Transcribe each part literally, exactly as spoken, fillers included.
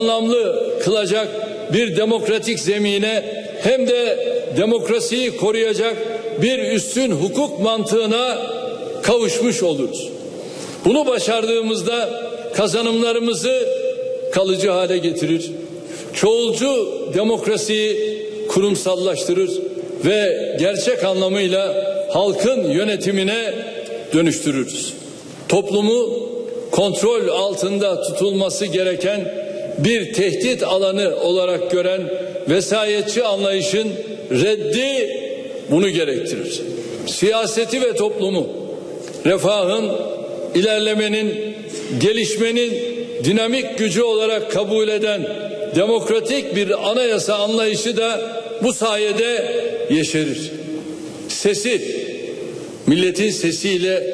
anlamlı kılacak bir demokratik zemine hem de demokrasiyi koruyacak bir üstün hukuk mantığına kavuşmuş oluruz. Bunu başardığımızda kazanımlarımızı kalıcı hale getirir. Çoğulcu demokrasiyi kurumsallaştırır ve gerçek anlamıyla halkın yönetimine dönüştürürüz. Toplumu kontrol altında tutulması gereken bir tehdit alanı olarak gören vesayetçi anlayışın reddi bunu gerektirir. Siyaseti ve toplumu refahın, ilerlemenin, gelişmenin dinamik gücü olarak kabul eden demokratik bir anayasa anlayışı da bu sayede yeşerir. Sesi, milletin sesiyle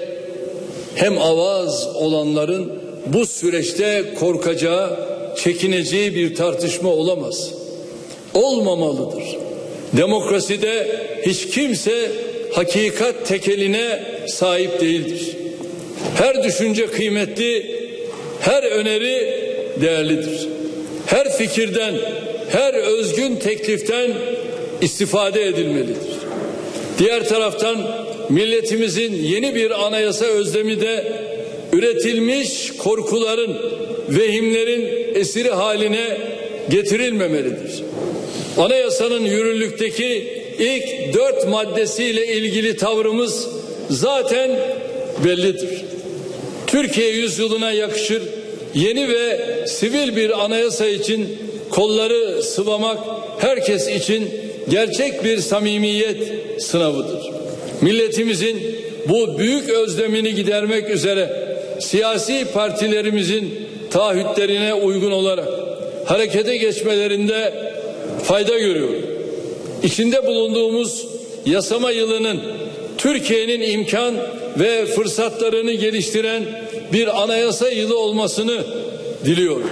hem avaz olanların bu süreçte korkacağı, çekineceği bir tartışma olamaz. Olmamalıdır. Demokraside hiç kimse hakikat tekeline sahip değildir. Her düşünce kıymetli, her öneri değerlidir. Her fikirden, her özgün tekliften istifade edilmelidir. Diğer taraftan milletimizin yeni bir anayasa özlemi de üretilmiş korkuların, vehimlerin esiri haline getirilmemelidir. Anayasanın yürürlükteki ilk dört maddesiyle ilgili tavrımız zaten bellidir. Türkiye yüzyılına yakışır yeni ve sivil bir anayasa için kolları sıvamak herkes için gerçek bir samimiyet sınavıdır. Milletimizin bu büyük özlemini gidermek üzere siyasi partilerimizin taahhütlerine uygun olarak harekete geçmelerinde fayda görüyorum. İçinde bulunduğumuz yasama yılının Türkiye'nin imkan ve fırsatlarını geliştiren bir anayasa yılı olmasını diliyorum.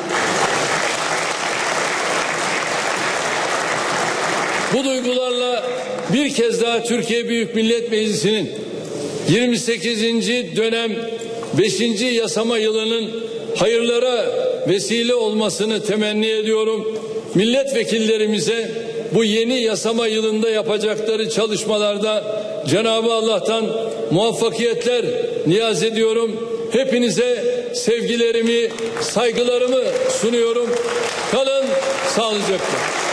Bu duygularla bir kez daha Türkiye Büyük Millet Meclisi'nin yirmi sekizinci dönem beşinci yasama yılının hayırlara vesile olmasını temenni ediyorum. Milletvekillerimize bu yeni yasama yılında yapacakları çalışmalarda Cenab-ı Allah'tan muvaffakiyetler niyaz ediyorum. Hepinize sevgilerimi, saygılarımı sunuyorum. Kalın sağlıcakla.